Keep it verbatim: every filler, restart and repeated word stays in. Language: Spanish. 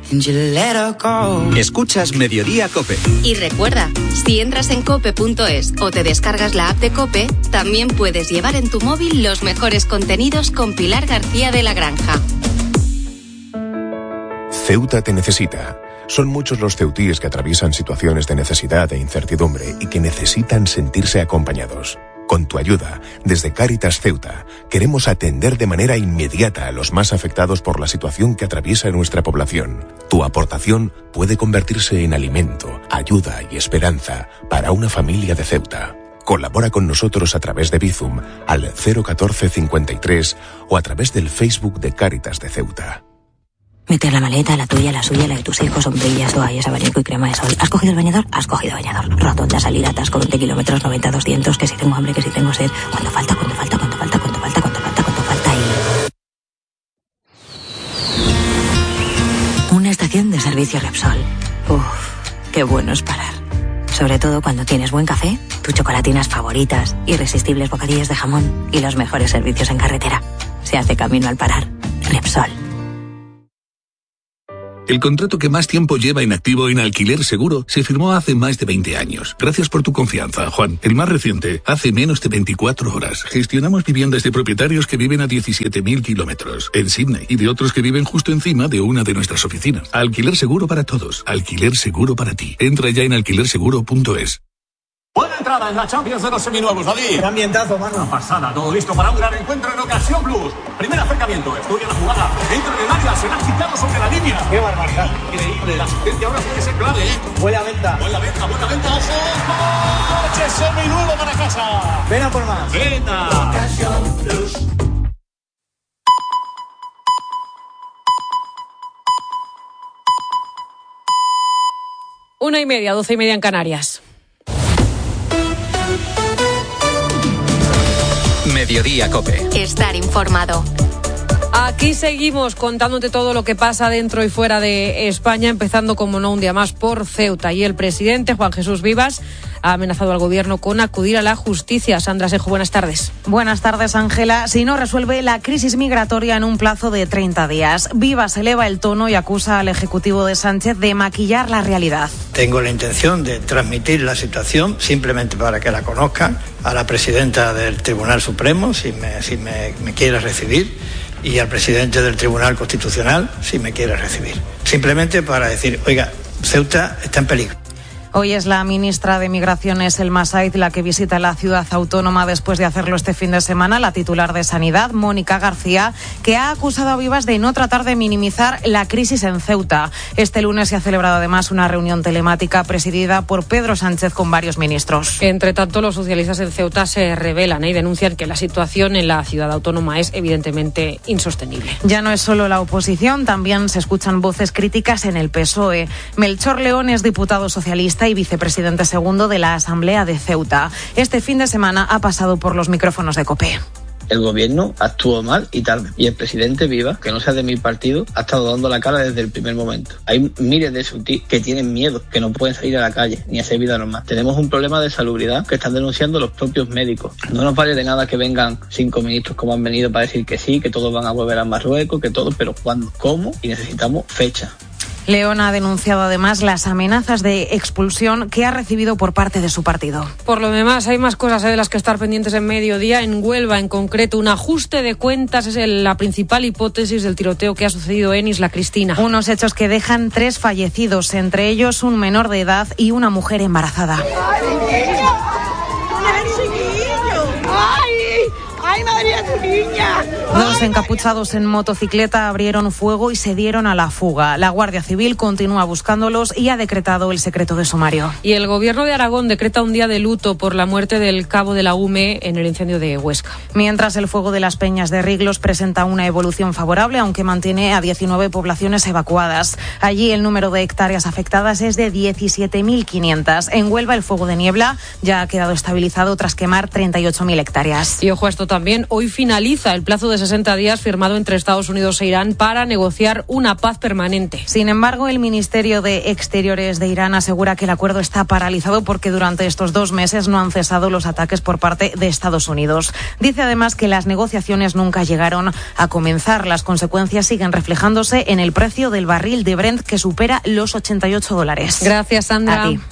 Escuchas Mediodía COPE. Y recuerda, si entras en cope punto es o te descargas la app de COPE, también puedes llevar en tu móvil los mejores contenidos con Pilar García de la Granja. Ceuta te necesita. Son muchos los ceutíes que atraviesan situaciones de necesidad e incertidumbre y que necesitan sentirse acompañados. Con tu ayuda, desde Cáritas Ceuta, queremos atender de manera inmediata a los más afectados por la situación que atraviesa nuestra población. Tu aportación puede convertirse en alimento, ayuda y esperanza para una familia de Ceuta. Colabora con nosotros a través de Bizum al cero catorce cincuenta y tres o a través del Facebook de Cáritas de Ceuta. Meter la maleta, la tuya, la suya, la de tus hijos, sombrillas, toallas, abanico y crema de sol. ¿Has cogido el bañador? Has cogido bañador. Rotonda, salir, atasco, veinte kilómetros, noventa, doscientos, que si tengo hambre, que si tengo sed. ¿Cuánto falta? ¿Cuánto falta? ¿Cuánto falta? ¿Cuánto falta? ¿Cuánto falta? ¿Cuánto falta? Y... una estación de servicio Repsol. Uff, qué bueno es parar. Sobre todo cuando tienes buen café, tus chocolatinas favoritas, irresistibles bocadillos de jamón y los mejores servicios en carretera. Se hace camino al parar. Repsol. El contrato que más tiempo lleva inactivo en Alquiler Seguro se firmó hace más de veinte años. Gracias por tu confianza, Juan. El más reciente, hace menos de veinticuatro horas. Gestionamos viviendas de propietarios que viven a diecisiete mil kilómetros en Sydney y de otros que viven justo encima de una de nuestras oficinas. Alquiler Seguro para todos. Alquiler Seguro para ti. Entra ya en alquiler seguro punto es. Buena entrada en la Champions de los seminuevos, David. Qué ambientazo, mano. Pasada, todo listo para un gran encuentro en Ocasión Plus. Primer acercamiento, estudia la jugada. Entra en el área, será quitado sobre la línea. Qué barbaridad. Increíble, la asistencia ahora tiene que ser clave, ¿eh? Buena venta. Buena venta, buena venta, ojo. Coche seminuevo para casa. Ven a por más. Venta. Ocasión Plus. Una y media, doce y media en Canarias. Mediodía COPE. Estar informado. Aquí seguimos contándote todo lo que pasa dentro y fuera de España, empezando como no un día más por Ceuta. Y el presidente Juan Jesús Vivas ha amenazado al gobierno con acudir a la justicia. Sandra Sejo, buenas tardes. Buenas tardes, Ángela. Si no resuelve la crisis migratoria en un plazo de treinta días. Vivas eleva el tono y acusa al Ejecutivo de Sánchez de maquillar la realidad. Tengo la intención de transmitir la situación, simplemente para que la conozcan, a la presidenta del Tribunal Supremo, si me, si me, me quiere recibir, y al presidente del Tribunal Constitucional, si me quiere recibir. Simplemente para decir, oiga, Ceuta está en peligro. Hoy es la ministra de Migraciones, Elma Said, la que visita la ciudad autónoma después de hacerlo este fin de semana. La titular de Sanidad, Mónica García, que ha acusado a Vivas de no tratar de minimizar la crisis en Ceuta. Este lunes se ha celebrado además una reunión telemática presidida por Pedro Sánchez con varios ministros. Entre tanto, los socialistas en Ceuta se rebelan y denuncian que la situación en la ciudad autónoma es evidentemente insostenible. Ya no es solo la oposición, también se escuchan voces críticas en el P S O E. Melchor León es diputado socialista y vicepresidente segundo de la Asamblea de Ceuta. Este fin de semana ha pasado por los micrófonos de COPE. El gobierno actuó mal y tarde. Y el presidente Vivas, que no sea de mi partido, ha estado dando la cara desde el primer momento. Hay miles de ceutíes que tienen miedo, que no pueden salir a la calle ni hacer vida normal. Tenemos un problema de salubridad que están denunciando los propios médicos. No nos vale de nada que vengan cinco ministros como han venido para decir que sí, que todos van a volver a Marruecos, que todo, pero ¿cuándo? ¿Cómo? Y necesitamos fecha. León ha denunciado además las amenazas de expulsión que ha recibido por parte de su partido. Por lo demás, hay más cosas de las que estar pendientes en Mediodía. En Huelva, en concreto, un ajuste de cuentas es la principal hipótesis del tiroteo que ha sucedido en Isla Cristina. Unos hechos que dejan tres fallecidos, entre ellos un menor de edad y una mujer embarazada. ¡Ay, niño! ¡Ay, chiquillo! ¡Ay! ¡Ay, madre de tu niña! Dos encapuchados en motocicleta abrieron fuego y se dieron a la fuga. La Guardia Civil continúa buscándolos y ha decretado el secreto de sumario. Y el Gobierno de Aragón decreta un día de luto por la muerte del cabo de la U M E en el incendio de Huesca. Mientras el fuego de las Peñas de Riglos presenta una evolución favorable, aunque mantiene a diecinueve poblaciones evacuadas. Allí el número de hectáreas afectadas es de diecisiete mil quinientas. En Huelva el fuego de Niebla ya ha quedado estabilizado tras quemar treinta y ocho mil hectáreas. Y ojo a esto también, hoy finaliza el plazo de sesenta días firmado entre Estados Unidos e Irán para negociar una paz permanente. Sin embargo, el Ministerio de Exteriores de Irán asegura que el acuerdo está paralizado porque durante estos dos meses no han cesado los ataques por parte de Estados Unidos. Dice además que las negociaciones nunca llegaron a comenzar. Las consecuencias siguen reflejándose en el precio del barril de Brent, que supera los ochenta y ocho dólares. Gracias, Sandra. A ti.